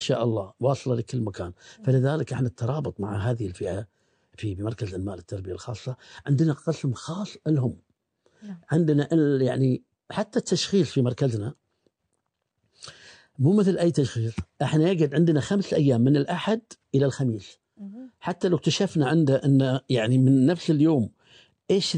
شاء الله واصلة لكل مكان. فلذلك احنا الترابط مع هذه الفئة في بمركز المال التربية الخاصة عندنا قسم خاص لهم. عندنا يعني حتى التشخيص في مركزنا مو مثل أي تشخيص، احنا يقعد عندنا 5 أيام من الأحد إلى الخميس. حتى لو اكتشفنا عنده أن يعني من نفس اليوم إيش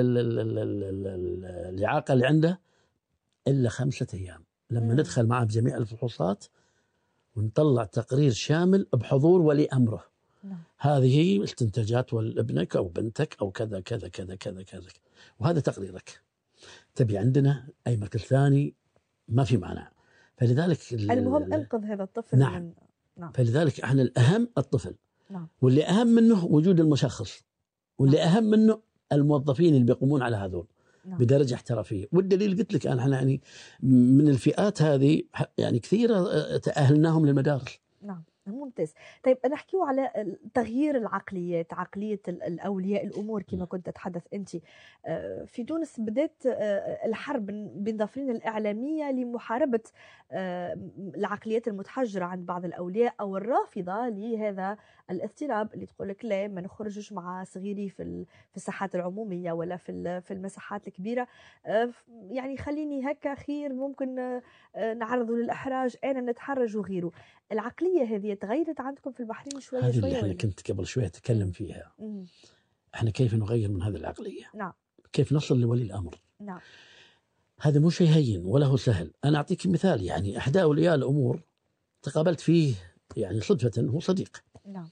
الإعاقة اللي عنده إلا 5 أيام لما ندخل معه بجميع الفحوصات ونطلع تقرير شامل بحضور ولي أمره. هذه استنتاجات ابنك أو بنتك أو كذا كذا كذا كذا كذا، وهذا تقريرك. تبي عندنا أي مركز ثاني ما في مانع. فلذلك المهم انقذ هذا الطفل. نعم. فلذلك احنا الأهم الطفل. واللي أهم منه وجود المشخص، واللي أهم منه الموظفين اللي بيقومون على هذول بدرجة احترافية. والدليل قلت لك أنا يعني من الفئات هذه يعني كثيرة تأهلناهم للمدارس. نعم ممتاز. طيب نحكيو على تغيير العقليات، عقلية الأولياء الأمور كما كنت تتحدث أنت. في تونس بدأت الحرب بين ظفرين الإعلامية لمحاربة العقليات المتحجرة عند بعض الأولياء أو الرافضة لهذا الاضطراب، اللي تقول لك لا ما نخرجش مع صغيري في الساحات العمومية ولا في المساحات الكبيرة، يعني خليني هكا خير، ممكن نعرضه للإحراج، أنا نتحرج وغيره. العقلية هذه تغيرت عندكم في البحرين شوية هذه شوية؟ اللي احنا كنت قبل شوية أتكلم فيها. احنا كيف نغير من هذه العقلية؟ نعم. كيف نصل لولي الأمر؟ نعم. هذا مو شيء هين ولا هو سهل. أنا أعطيك مثال، يعني أحد أولياء الأمور تقابلت فيه يعني صدفة، هو صديق. نعم.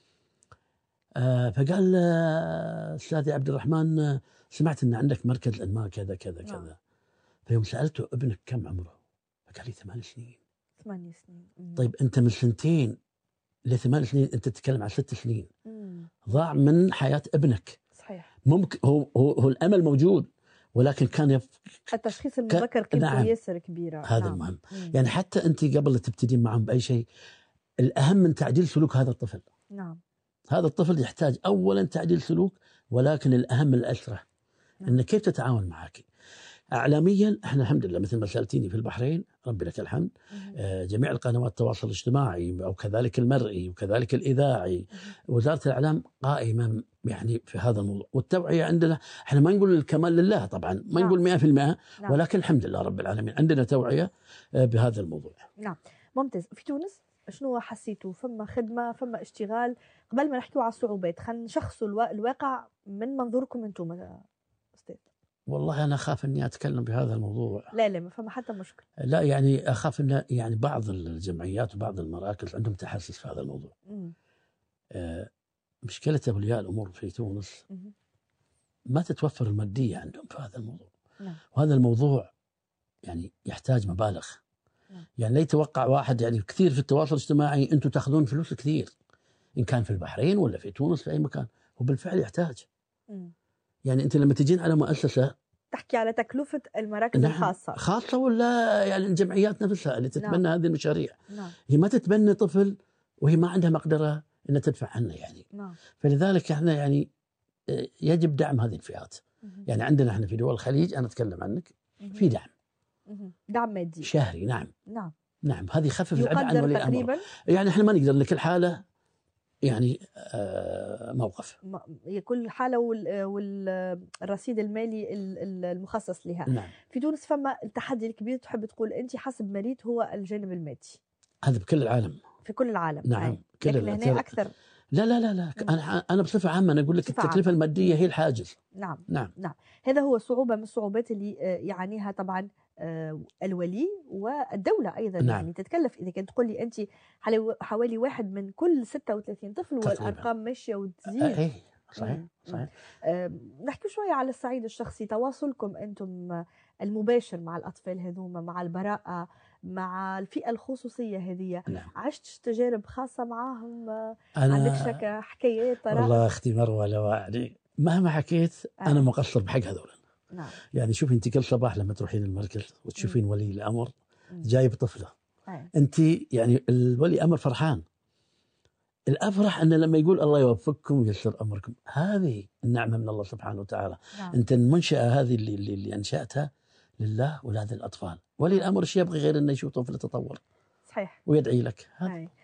فقال أستاذي عبد الرحمن سمعت أن عندك مركز الماء كذا كذا نعم. كذا. فيوم سألته ابنك كم عمره؟ فقال لي 8 سنين. 8 سنين. طيب أنت من 2 ل8 سنين أنت تتكلم عن 6 سنين ضاع من حياة ابنك. صحيح. ممكن هو الأمل موجود، ولكن كان التشخيص المبكر قيمته نعم. ياسر كبيرة. هذا نعم. المهم. يعني حتى أنت قبل تبتدين معهم بأي شيء، الأهم من تعديل سلوك هذا الطفل. نعم. هذا الطفل يحتاج أولا تعديل سلوك، ولكن الأهم الأسرة. أن كيف تتعامل معك. إعلاميا احنا الحمد لله مثل ما سألتيني في البحرين ربي لك الحمد، جميع القنوات التواصل الاجتماعي أو كذلك المرئي وكذلك الإذاعي، وزارة الإعلام قائمة يعني في هذا الموضوع. والتوعية عندنا احنا ما نقول الكمال لله طبعا، ما نقول 100%، ولكن الحمد لله رب العالمين عندنا توعية بهذا الموضوع. نعم ممتاز. في تونس شنو حسيتوا؟ فما خدمة، فما اشتغال؟ قبل ما نحكيوا على الصعوبات خلينا نشخصوا الواقع من منظوركم انتم أستاذ. والله أنا أخاف أني أتكلم بهذا الموضوع. لا ما فما حتى مشكلة. لا يعني أخاف أن يعني بعض الجمعيات وبعض المراكز عندهم تحسس في هذا الموضوع. مشكلة أولياء الأمور في تونس ما تتوفر المادية عندهم في هذا الموضوع. وهذا الموضوع يعني يحتاج مبالغ. يعني لا يتوقع واحد، يعني كثير في التواصل الاجتماعي أنتم تأخذون فلوس كثير، إن كان في البحرين ولا في تونس في أي مكان، وبالفعل يحتاج. يعني أنت لما تجين على مؤسسة تحكي على تكلفة المراكز الخاصة، خاصة ولا يعني الجمعيات نفسها اللي تتبنى هذه المشاريع. هي ما تتبنى طفل وهي ما عندها مقدرة أن تدفع عنه يعني. فلذلك احنا يعني يجب دعم هذه الفئات. يعني عندنا احنا في دول الخليج، أنا أتكلم عنك، في دعم مادي شهري. نعم هذه يخفف العبء عن ولي الأمر. يعني احنا ما نقدر لكل حالة يعني موقف، كل حالة والرصيد المالي المخصص لها. في تونس فما التحدي الكبير، تحب تقول أنت حسب مريت هو الجانب المادي. هذا بكل العالم. في كل العالم. نعم. لكن هنا أكثر. لا أنا بصفة عامة أنا أقول لك التكلفة المادية هي الحاجز. نعم. هذا هو صعوبة من الصعوبات اللي يعانيها طبعا الولي والدولة أيضا. يعني تتكلف، إذا كنت تقول لي أنت حوالي 1 من كل 36 طفل، والأرقام ماشية وتزيد. صحيح. نحكي شوية على الصعيد الشخصي، تواصلكم أنتم المباشر مع الأطفال هذوما، مع البراءة، مع الفئة الخصوصية هذه. عشت تجارب خاصة معهم؟ عندك حكايات طرائف؟ والله أختي مروة لو يعني مهما حكيت أنا مقصر بحق هذول. يعني شوفي أنت كل صباح لما تروحين المركز وتشوفين ولي الأمر جايب طفله، أنت يعني الولي أمر فرحان. الأفرح أن لما يقول الله يوفقكم وييسر أمركم، هذه النعمة من الله سبحانه وتعالى. أنت المنشأة هذه اللي أنشأتها لله ولهذه الأطفال. ولي الأمر شيء يبغي غير أنه يشوف طفل يتطور. صحيح. ويدعي لك.